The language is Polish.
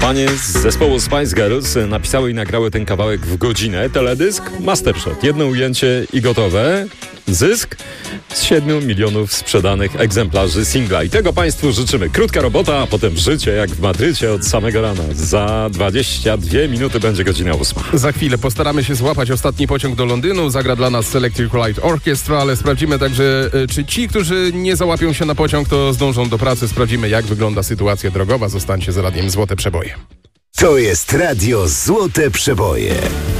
Panie z zespołu Spice Girls napisały i nagrały ten kawałek w godzinę. Teledysk, mastershot. Jedno ujęcie i gotowe. Zysk z 7 milionów sprzedanych egzemplarzy singla. I tego Państwu życzymy. Krótka robota, a potem życie jak w Madrycie od samego rana. Za 22 minuty będzie godzina 8. Za chwilę postaramy się złapać ostatni pociąg do Londynu. Zagra dla nas Electric Light Orchestra, ale sprawdzimy także, czy ci, którzy nie załapią się na pociąg, to zdążą do pracy. Sprawdzimy, jak wygląda sytuacja drogowa. Zostańcie z radiem Złote Przeboje. To jest Radio Złote Przeboje.